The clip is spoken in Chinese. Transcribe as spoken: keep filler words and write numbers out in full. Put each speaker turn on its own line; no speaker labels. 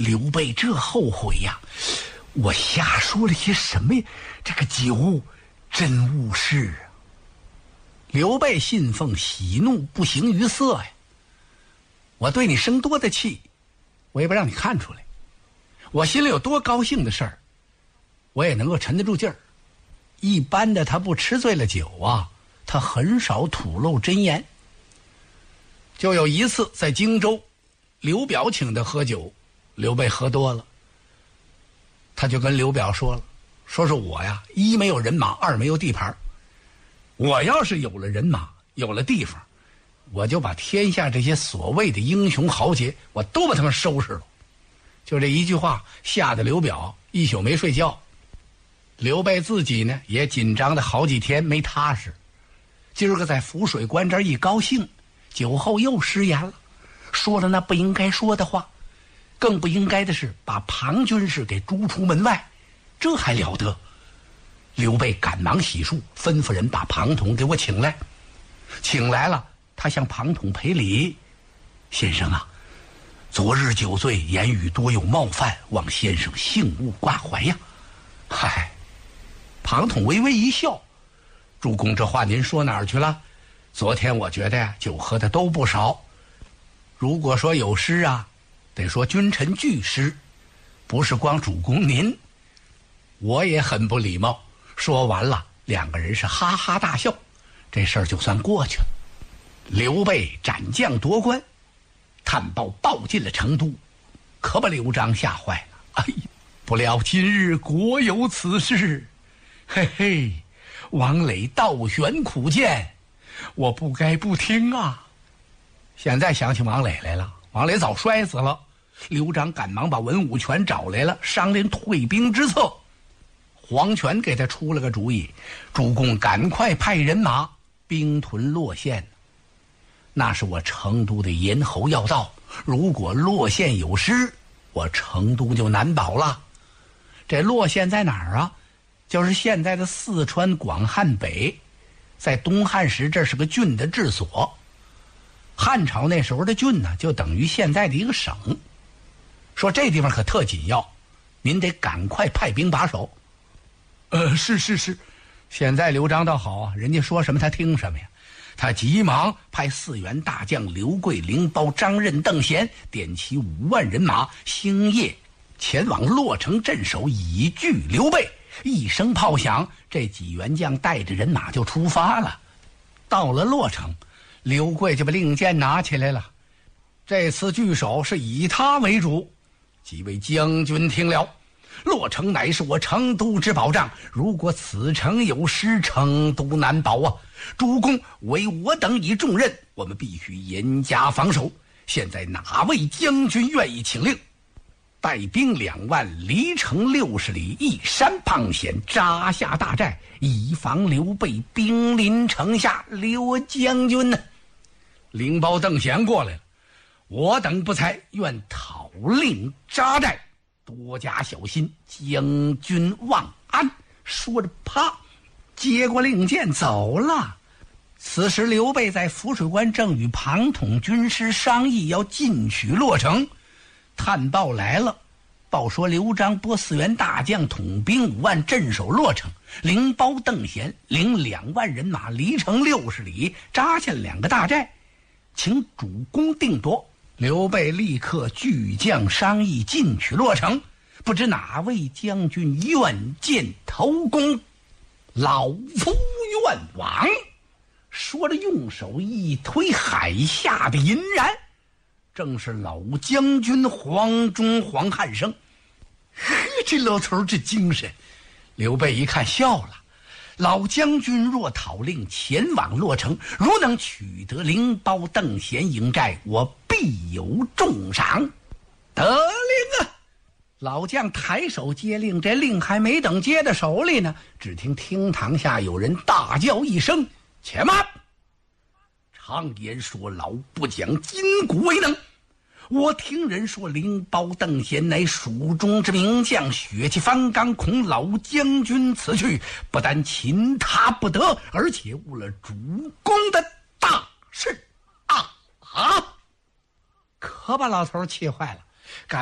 刘备这后悔呀，我瞎说了些什么呀？这个酒真误事啊！刘备信奉喜怒不形于色呀，我对你生多大气，我也不让你看出来。我心里有多高兴的事儿，我也能够沉得住劲儿。一般的他不吃醉了酒啊，他很少吐露真言。就有一次在荆州，刘表请他喝酒，刘备喝多了，他就跟刘表说了，说是我呀，一没有人马，二没有地盘，我要是有了人马，有了地方，我就把天下这些所谓的英雄豪杰，我都把他们收拾了。就这一句话，吓得刘表一宿没睡觉。刘备自己呢，也紧张的好几天没踏实。今儿个在浮水关这儿一高兴，酒后又失言了，说了那不应该说的话，更不应该的是把庞军士给逐出门外，这还了得？刘备赶忙洗漱，吩咐人把庞统给我请来。请来了，他向庞统赔礼：“先生啊，昨日酒醉，言语多有冒犯，望先生幸勿挂怀呀。”嗨，庞统微微一笑：“主公这话您说哪儿去了？昨天我觉得呀，酒喝的都不少。如果说有失啊，得说君臣俱失，不是光主公您。我也很不礼貌。”说完了，两个人是哈哈大笑，这事儿就算过去了。刘备斩将夺关，探报报进了成都，可把刘璋吓坏了。哎呀，不料今日国有此事，嘿嘿，王磊倒悬苦谏，我不该不听啊。现在想起王磊来了，王磊早摔死了。刘璋赶忙把文武全找来了，商量退兵之策。黄权给他出了个主意，主公赶快派人马兵屯洛县，那是我成都的咽喉要道，如果洛县有失，我成都就难保了。这洛县在哪儿啊？就是现在的四川广汉北，在东汉时这是个郡的治所。汉朝那时候的郡呢，就等于现在的一个省。说这地方可特紧要，您得赶快派兵把守。呃，是是是，现在刘璋倒好啊，人家说什么他听什么呀。他急忙派四员大将刘贵、凌包、张任、邓贤点齐五万人马，星夜前往洛城镇守，以拒刘备。一声炮响，这几员将带着人马就出发了。到了洛城，刘贵就把令箭拿起来了。这次据守是以他为主。几位将军听了，洛城乃是我成都之保障，如果此城有失，成都难保啊！主公为我等以重任，我们必须严加防守。现在哪位将军愿意请令？带兵两万，离城六十里，一山傍险，扎下大寨，以防刘备兵临城下。刘将军呢？凌包、邓贤过来了。我等不才，愿讨令扎寨，多加小心，将军望安。说着，啪，接过令箭走了。此时刘备在浮水关正与庞统军师商议要进取洛城。探报来了，报说刘璋拨四员大将统兵五万镇守洛城，凌包、邓贤领两万人马离城六十里，扎下两个大寨，请主公定夺。刘备立刻聚将商议进取洛城，不知哪位将军愿见头功，老夫愿往。说着用手一推海下的银髯，正是老将军黄忠黄汉升。呵，这老头这精神！刘备一看笑了，老将军若讨令前往洛城，如能取得凌包、邓贤营寨，我必有重赏。得令啊！老将抬手接令，这令还没等接到手里呢，只听厅堂下有人大叫一声：“且慢！常言说老不讲筋骨为能。我听人说凌包、邓贤乃蜀中之名将，血气方刚，恐老将军此去，不但擒他不得，而且误了主公的大事啊啊！”可把老头气坏了。